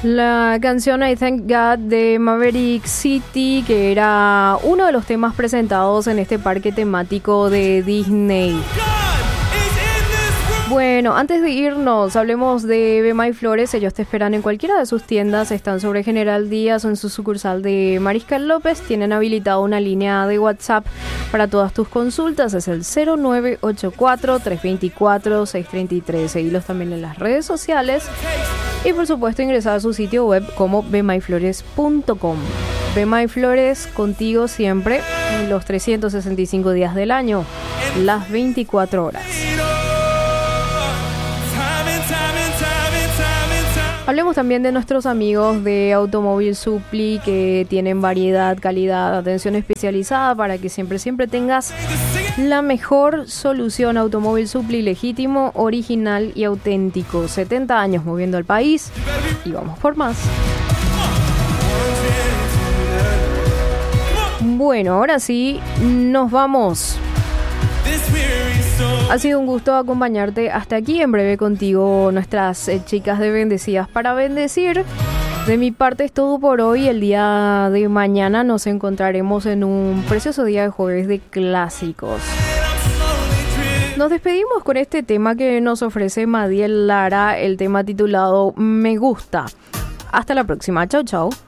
La canción I Thank God de Maverick City, que era uno de los temas presentados en este parque temático de Disney. Bueno, antes de irnos, hablemos de Bema y Flores. Ellos te esperan en cualquiera de sus tiendas. Están sobre General Díaz o en su sucursal de Mariscal López. Tienen habilitado una línea de WhatsApp para todas tus consultas. Es el 0984-324-6333. Seguilos también en las redes sociales. Y por supuesto ingresar a su sitio web como bemayflores.com. Bema y Flores, contigo siempre, los 365 días del año, las 24 horas. Hablemos también de nuestros amigos de Automóvil Supply, que tienen variedad, calidad, atención especializada para que siempre tengas la mejor solución. Automóvil Supply, legítimo, original y auténtico. 70 años moviendo al país y vamos por más. Bueno, ahora sí, nos vamos. Ha sido un gusto acompañarte hasta aquí. En breve contigo, nuestras chicas de Bendecidas para Bendecir. De mi parte es todo por hoy. El día de mañana nos encontraremos en un precioso día de jueves de clásicos. Nos despedimos con este tema que nos ofrece Madiel Lara, el tema titulado Me Gusta. Hasta la próxima. Chau, chau.